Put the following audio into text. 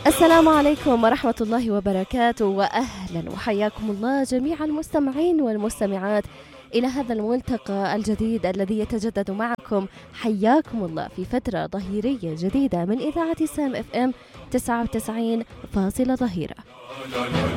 السلام عليكم ورحمة الله وبركاته، وأهلا وحياكم الله جميع المستمعين والمستمعات إلى هذا الملتقى الجديد الذي يتجدد معكم. حياكم الله في فترة ظهيرية جديدة من إذاعة سام FM 99 فاصلة ظهيرة.